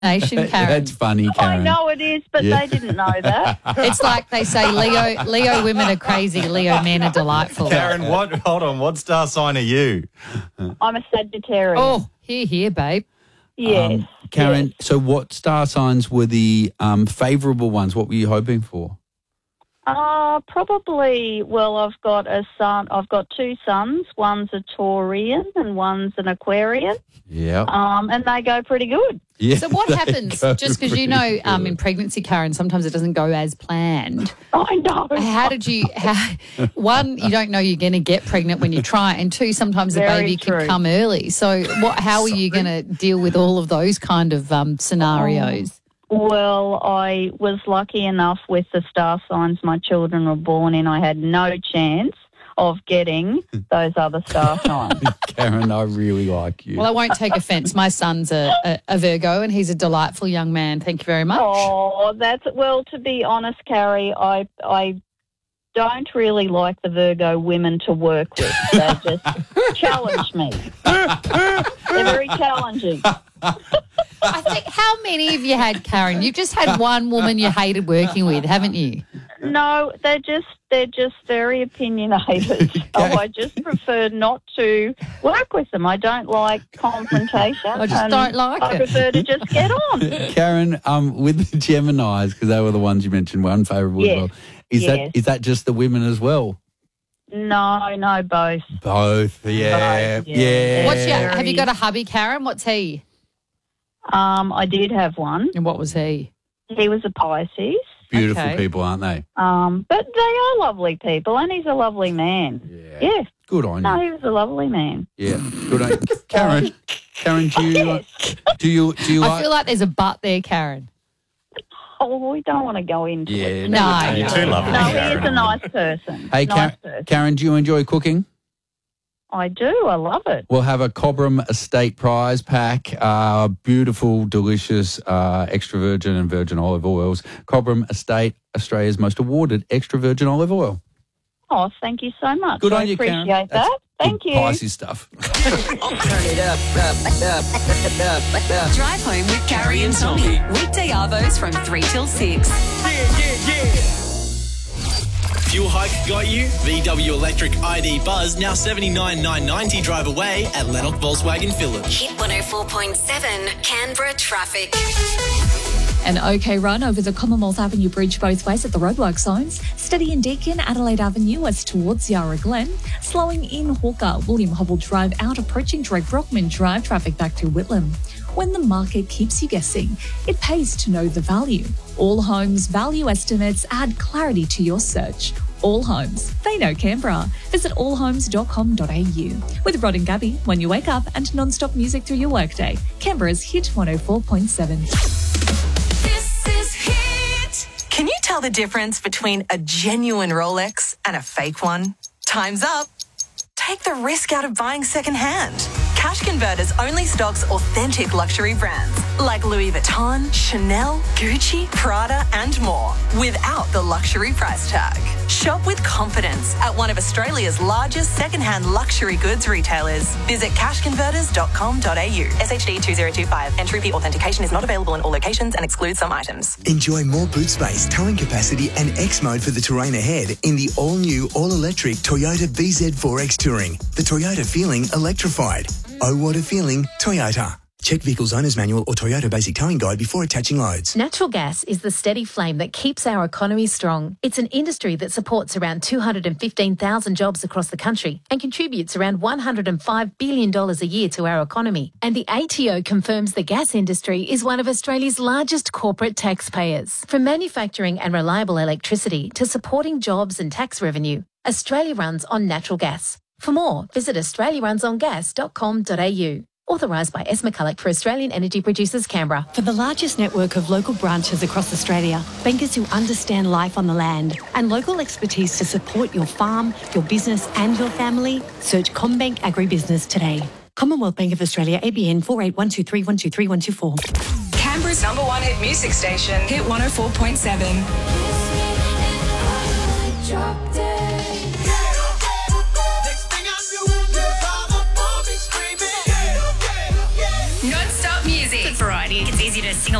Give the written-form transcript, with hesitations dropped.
Karen. That's funny, Karen. I know it is, but they didn't know that. It's like they say Leo women are crazy, Leo men are delightful. Karen, what star sign are you? I'm a Sagittarius. Oh, here, babe. Yes. Karen, yes. so what star signs were the favourable ones? What were you hoping for? Probably, well, I've got a son. I've got two sons. One's a Taurian and one's an Aquarian. Yeah. And they go pretty good. Yeah, So what they happens, go just because you pretty know good. in pregnancy, Karen, sometimes it doesn't go as planned. I know. How did you, one, you don't know you're going to get pregnant when you try, and two, sometimes the Very baby true. can come early. So how are you going to deal with all of those kind of scenarios? Well, I was lucky enough with the star signs my children were born in. I had no chance of getting those other star signs. Karen, I really like you. Well, I won't take offence. My son's a Virgo and he's a delightful young man. Thank you very much. Oh, well, to be honest, Carrie, I don't really like the Virgo women to work with. They just challenge me. They're very challenging. I think, how many have you had, Karen? You've just had one woman you hated working with, haven't you? No, they're just very opinionated. I just prefer not to work with them. I don't like confrontation. I just don't like I it. prefer to just get on. Karen, with the Geminis, because they were the ones you mentioned, were unfavourable Yes. as well. Is that just the women as well? No, both. Both, yeah. Both, yeah. What's have you got a hubby, Karen? What's he? I did have one. And what was he? He was a Pisces. Beautiful Okay. people, aren't they? But they are lovely people, and he's a lovely man. Yeah. Good on No, you. he was a lovely man. Yeah, good on you. Karen, do you I like... feel like there's a but there, Karen. Oh, we don't want to go into it. No. You're too lovely, No, he Karen. is a nice person. Hey, nice person. Karen, do you enjoy cooking? I do. I love it. We'll have a Cobram Estate prize pack, beautiful, delicious, extra virgin and virgin olive oils. Cobram Estate, Australia's most awarded extra virgin olive oil. Oh, thank you so much. Good I on you, Karen. appreciate That's that. Thank good you. Pisces stuff. Turn it up. Drive home with Carrie and Tommy. Weekday arvos from 3 till 6. Fuel hike got you? VW Electric ID Buzz now $79,990 drive away at Lennox Volkswagen Phillip. Hit 104.7 Canberra traffic. An OK run over the Commonwealth Avenue Bridge both ways at the roadwork zones. Steady in Deakin, Adelaide Avenue west towards Yarra Glen. Slowing in Hawker, William Hobble Drive out approaching Drake Brockman Drive, traffic back to Whitlam. When the market keeps you guessing, it pays to know the value. All Homes value estimates add clarity to your search. All Homes, they know Canberra. Visit allhomes.com.au. With Rod and Gabby, when you wake up and non-stop music through your workday. Canberra's Hit 104.7. This is Hit. Can you tell the difference between a genuine Rolex and a fake one? Time's up. Take the risk out of buying secondhand. Cash Converters only stocks authentic luxury brands like Louis Vuitton, Chanel, Gucci, Prada, and more without the luxury price tag. Shop with confidence at one of Australia's largest secondhand luxury goods retailers. Visit cashconverters.com.au. SHD 2025. Entry fee authentication is not available in all locations and excludes some items. Enjoy more boot space, towing capacity and X mode for the terrain ahead in the all-new, all-electric Toyota BZ4X Touring. The Toyota feeling electrified. Oh, what a feeling, Toyota. Check Vehicle's Owner's Manual or Toyota Basic Towing Guide before attaching loads. Natural gas is the steady flame that keeps our economy strong. It's an industry that supports around 215,000 jobs across the country and contributes around $105 billion a year to our economy. And the ATO confirms the gas industry is one of Australia's largest corporate taxpayers. From manufacturing and reliable electricity to supporting jobs and tax revenue, Australia runs on natural gas. For more, visit australiarunsongas.com.au. Authorised by S. McCulloch for Australian Energy Producers, Canberra. For the largest network of local branches across Australia, bankers who understand life on the land and local expertise to support your farm, your business and your family, search CommBank Agribusiness today. Commonwealth Bank of Australia, ABN 48123123124124. Canberra's number one hit music station, Hit 104.7. Non-stop music. Good variety. It's easy you to sing